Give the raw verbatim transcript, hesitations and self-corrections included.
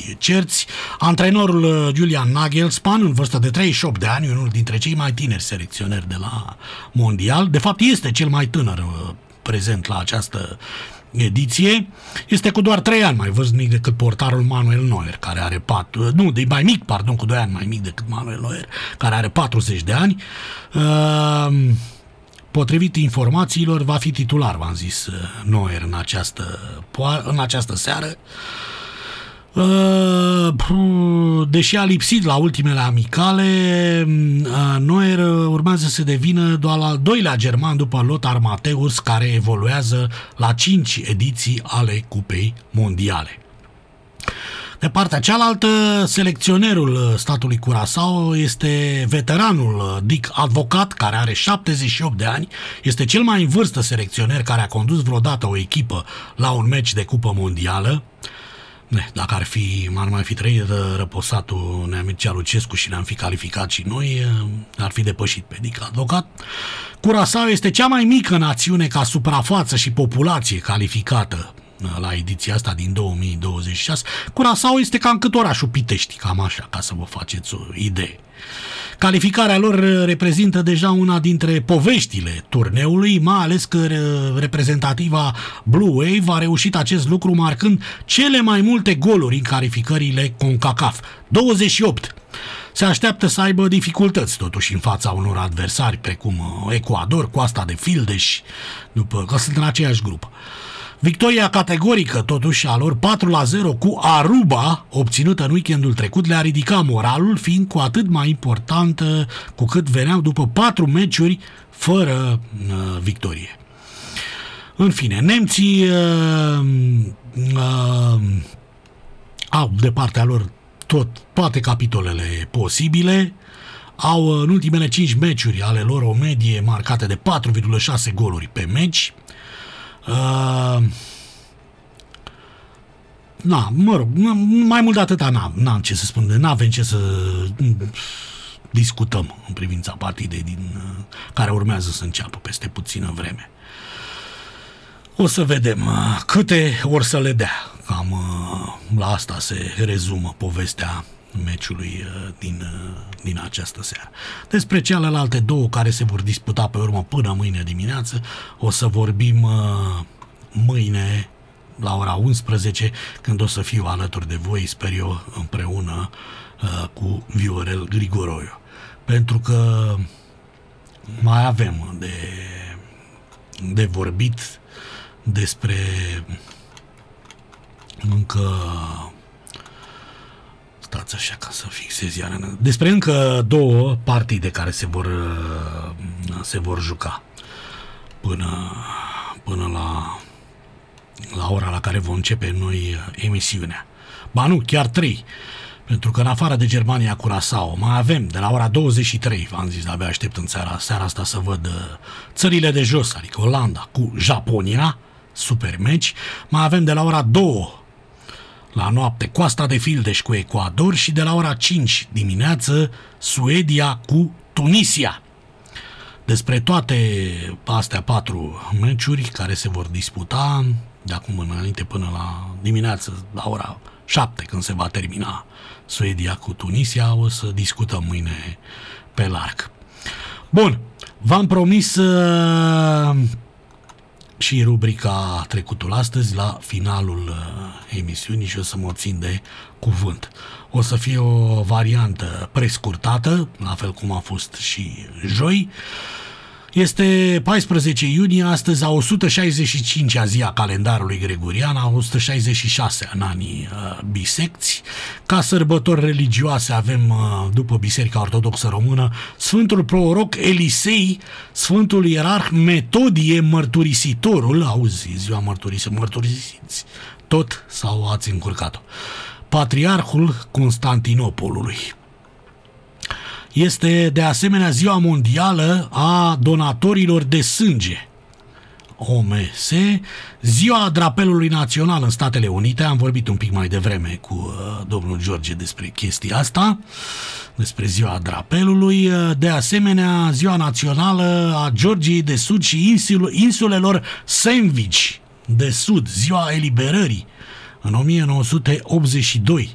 fi cerți. Antrenorul Julian Nagelsmann, în vârstă de treizeci și opt de ani, unul dintre cei mai tineri selecționeri de la Mondial, de fapt este cel mai tânăr prezent la această ediție, este cu doar trei ani mai vârstnic decât portarul Manuel Neuer, care are patru, nu, de mai mic, pardon, cu doi ani mai mic decât Manuel Neuer, care are patruzeci de ani. Potrivit informațiilor, va fi titular, v-am zis, Neuer în această, în această seară. Deși a lipsit la ultimele amicale, Neuer urmează să devină doar al doilea german după Lothar Matthäus, care evoluează la cinci ediții ale Cupei Mondiale. De partea cealaltă, selecționerul statului Curaçao este veteranul Dick Advocat, care are șaptezeci și opt de ani, este cel mai în vârstă selecționer care a condus vreodată o echipă la un meci de Cupă Mondială. Ne, dacă ar fi, ar mai fi trăit răposatul Neamircea Lucescu și ne-am fi calificat și noi, ar fi depășit pe Dick Advocat. Curaçao este cea mai mică națiune ca suprafață și populație calificată la ediția asta din două mii douăzeci și șase. Curaçao este cam cât orașul Pitești, cam așa, ca să vă faceți o idee. Calificarea lor reprezintă deja una dintre poveștile turneului, mai ales că reprezentativa Blue Wave a reușit acest lucru marcând cele mai multe goluri în calificările CONCACAF, douăzeci și opt. Se așteaptă să aibă dificultăți totuși în fața unor adversari precum Ecuador, Coasta de Fildeș, după că sunt în aceeași grupă. Victoria categorică, totuși, a lor patru la zero cu Aruba, obținută în weekendul trecut, le-a ridicat moralul, fiind cu atât mai importantă cu cât veneau după patru meciuri fără uh, victorie. În fine, nemții uh, uh, au de partea lor tot, toate capitolele posibile, au în ultimele cinci meciuri ale lor o medie marcată de patru virgulă șase goluri pe meci. Uh, na, mă rog, mai mult de atâta n-am, n-am ce să spun, n-avem ce să discutăm în privința partidei din, uh, care urmează să înceapă peste puțină vreme. O să vedem uh, câte or să le dea. Cam uh, la asta se rezumă povestea meciului uh, din, uh, din această seară. Despre celelalte două care se vor disputa pe urmă până mâine dimineață o să vorbim uh, mâine la ora unsprezece, când o să fiu alături de voi, sper eu, împreună uh, cu Viorel Grigoroiu. Pentru că mai avem de, de vorbit despre încă stați așa ca să fixez iar despre încă două partide care se vor se vor juca până până la la ora la care vom începe noi emisiunea. Ba nu, chiar trei. Pentru că în afară de Germania, Curaçao, mai avem de la ora douăzeci și trei, v-am zis, abia aștept în seara, seara asta să văd țările de jos, adică Olanda cu Japonia, super meci. Mai avem de la ora două la noapte Coasta de Fildeș cu Ecuador și de la ora cinci dimineață Suedia cu Tunisia. Despre toate astea patru meciuri care se vor disputa de acum înainte până la dimineață, la ora șapte, când se va termina Suedia cu Tunisia, o să discutăm mâine pe larg. Bun, v-am promis uh, și rubrica trecutul astăzi la finalul uh, emisiunii și o să mă țin de cuvânt. O să fie o variantă prescurtată, la fel cum a fost și joi. Este paisprezece iunie, astăzi a o sută șaizeci și cincea zi a calendarului gregorian, a o sută șaizeci și șase în anii uh, bisecți. Ca sărbători religioase avem, uh, după Biserica Ortodoxă Română, Sfântul Proroc Elisei, Sfântul Ierarh Metodie Mărturisitorul, auzi, ziua mărturisi, mărturisiți tot sau ați încurcat-o, Patriarhul Constantinopolului. Este de asemenea ziua mondială a donatorilor de sânge, O M S, ziua drapelului național în Statele Unite, am vorbit un pic mai devreme cu uh, domnul George despre chestia asta, despre ziua drapelului, de asemenea ziua națională a Georgiei de Sud și insul- insulelor Sandwich de Sud, ziua eliberării în o mie nouă sute optzeci și doi.